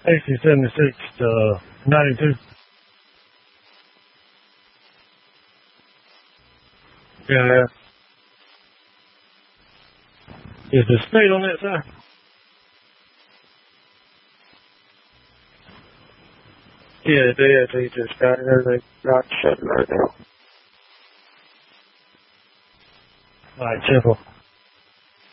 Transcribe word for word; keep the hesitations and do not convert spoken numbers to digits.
A C seventy-six to ninety-two. Yeah. Is the state on that side? Yeah, they actually just got here. They got shut right now. Alright, simple.